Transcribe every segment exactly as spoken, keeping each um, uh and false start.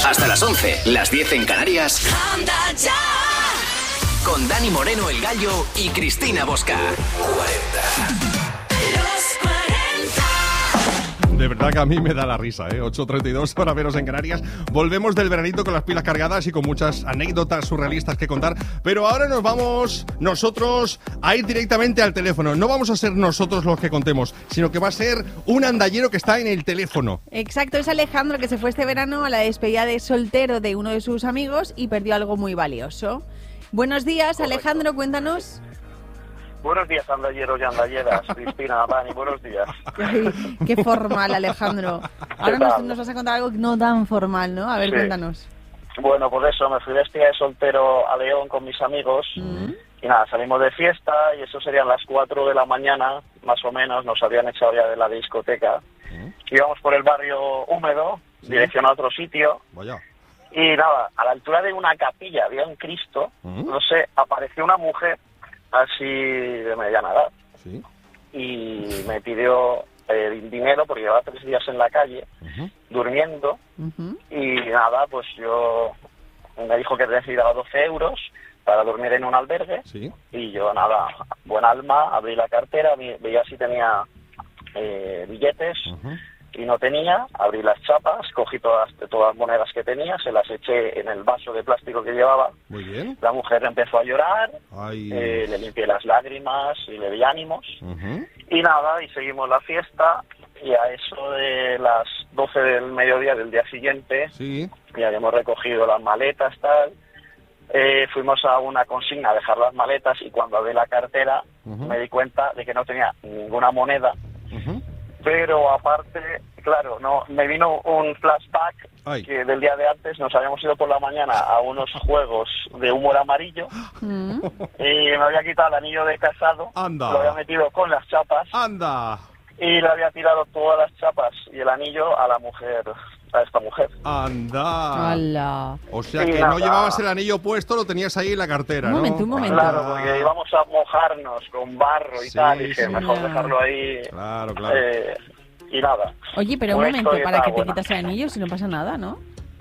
Hasta las once, las diez en Canarias. Anda ya. Con Dani Moreno, el Gallo, y Cristina Bosca. cuarenta. De verdad que a mí me da la risa, ¿eh? ocho treinta y dos, hora menos en Canarias. Volvemos del veranito con las pilas cargadas y con muchas anécdotas surrealistas que contar. Pero ahora nos vamos nosotros a ir directamente al teléfono. No vamos a ser nosotros los que contemos, sino que va a ser un andallero que está en el teléfono. Exacto, es Alejandro, que se fue este verano a la despedida de soltero de uno de sus amigos y perdió algo muy valioso. Buenos días, correcto. Alejandro, cuéntanos. Buenos días, andalleros y andalleras. Cristina, Dani, buenos días. Ay, qué formal, Alejandro. Ahora nos, nos vas a contar algo no tan formal, ¿no? A ver, sí. Cuéntanos. Bueno, pues eso, me fui de despedida de soltero a León con mis amigos. Mm. Y nada, salimos de fiesta y eso serían las cuatro de la mañana, más o menos. Nos habían echado ya de la discoteca. Mm. Íbamos por el barrio húmedo, ¿sí? Dirección a otro sitio. Vaya. Y nada, a la altura de una capilla había un Cristo. Mm. No sé, apareció una mujer así de mediana edad, ¿sí? Y me pidió eh, dinero porque llevaba tres días en la calle, uh-huh. durmiendo, uh-huh. Y nada, pues yo me dijo que necesitaba doce euros para dormir en un albergue, ¿sí? Y yo nada, buen alma, abrí la cartera, veía si tenía eh, billetes, uh-huh. Y no tenía, abrí las chapas, cogí todas, todas las monedas que tenía, se las eché en el vaso de plástico que llevaba. Muy bien. La mujer empezó a llorar, eh, le limpié las lágrimas y le di ánimos. Uh-huh. Y nada, y seguimos la fiesta, y a eso de las doce del mediodía del día siguiente, sí. Ya habíamos recogido las maletas, tal, eh, fuimos a una consigna a dejar las maletas, y cuando abrí la cartera, uh-huh. Me di cuenta de que no tenía ninguna moneda. Uh-huh. Pero aparte, claro, no me vino un flashback. Ay. Que del día de antes nos habíamos ido por la mañana a unos juegos de humor amarillo. Mm. Y me había quitado el anillo de casado. Anda. Lo había metido con las chapas. Anda. Y le había tirado todas las chapas y el anillo a la mujer, a esta mujer. Anda. Hola. O sea que no llevabas el anillo puesto, lo tenías ahí en la cartera, un ¿no? momento, un momento. Claro, porque íbamos a mojarnos con barro y sí, tal, y que sí, mejor claro. Dejarlo ahí. Claro, claro. Eh, y nada. Oye, pero un momento, para que te buena. Quitas el anillo si no pasa nada, ¿no?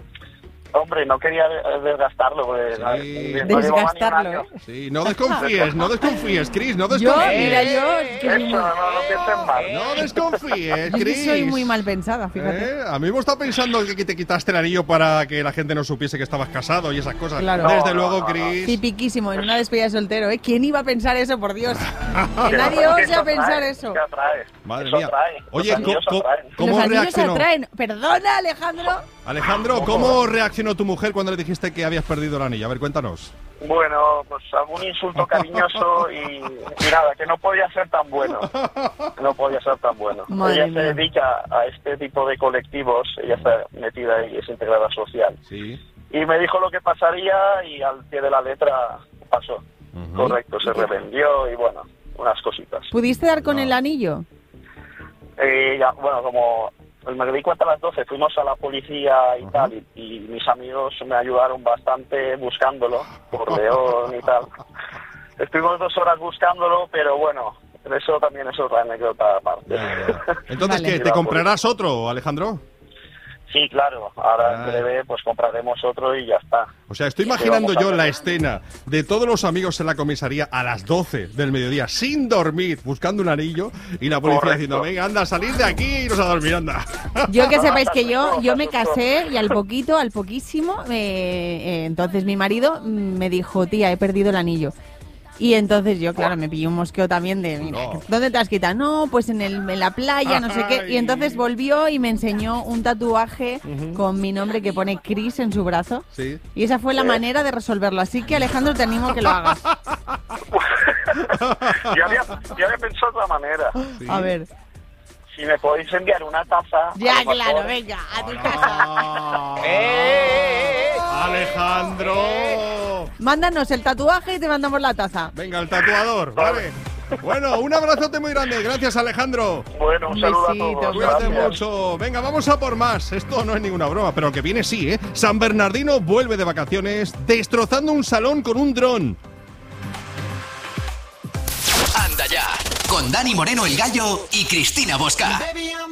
Hombre, no quería desgastarlo. Pues, sí. no Desgastarlo, ¿eh? Sí, no desconfíes, no desconfíes, Cris, no desconfíes. Yo, mira, yo... Que Eso, no, no piensen mal. No desconfíes, Cris. Yo soy muy mal pensada, fíjate. ¿Eh? A mí me está pensando que te quitaste el anillo para que la gente no supiese que estabas casado y esas cosas. Claro. Desde no, luego, no, Cris. no. Sí, piquísimo, en una despedida de soltero, ¿eh? ¿Quién iba a pensar eso, por Dios? Que nadie osa pensar eso. ¿Qué atrae? Madre eso mía. Atrae. Oye, ¿cómo, ¿cómo Los reaccionó? Atraen. Perdona, Alejandro. Alejandro, ¿cómo reaccionó tu mujer cuando le dijiste que habías perdido el anillo? A ver, cuéntanos. Bueno, pues algún insulto cariñoso y, y nada, que no podía ser tan bueno. No podía ser tan bueno. Madre ella mía. se dedica a este tipo de colectivos, ella está metida ahí, es integrada social. Sí. Y me dijo lo que pasaría y al pie de la letra pasó. Uh-huh. Correcto, se revendió y bueno, unas cositas. ¿Pudiste dar con no. el anillo? Eh, ya, bueno, como... Pues me di cuenta a las doce, fuimos a la policía y uh-huh. tal, y, y mis amigos me ayudaron bastante buscándolo, por León y tal. Estuvimos dos horas buscándolo, pero bueno, eso también es otra anécdota aparte. Ya, ya. Entonces, vale. ¿Qué? ¿Te comprarás otro, Alejandro? Sí, claro, ahora en breve pues compraremos otro y ya está. O sea, estoy imaginando yo la escena de todos los amigos en la comisaría a las doce del mediodía, sin dormir, buscando un anillo, y la policía Correcto. Diciendo, venga, anda, salid de aquí y nos a dormir, anda. Yo que sepáis que yo, yo me casé y al poquito, al poquísimo, eh, eh, entonces mi marido me dijo, tía, he perdido el anillo. Y entonces yo, claro, me pillé un mosqueo también de, mira, no. ¿Dónde te has quitado? No, pues en, el, en la playa, no sé qué. Y entonces volvió y me enseñó un tatuaje uh-huh. con mi nombre que pone Cris en su brazo. Sí. Y esa fue la ¿Eh? manera de resolverlo. Así que, Alejandro, te animo a que lo hagas. yo, había, yo había pensado de otra manera. Sí. A ver. Si me podéis enviar una taza... Ya, claro, venga, a tu casa. ¡Eh! ¡Alejandro! Mándanos el tatuaje y te mandamos la taza. Venga, el tatuador, vale. Bueno, un abrazote muy grande. Gracias, Alejandro. Bueno, un, un saludo besito, a todos. Cuídate mucho. Venga, vamos a por más. Esto no es ninguna broma, pero el que viene sí, ¿eh? San Bernardino vuelve de vacaciones destrozando un salón con un dron. Anda ya, con Dani Moreno, el Gallo, y Cristina Bosca. Baby,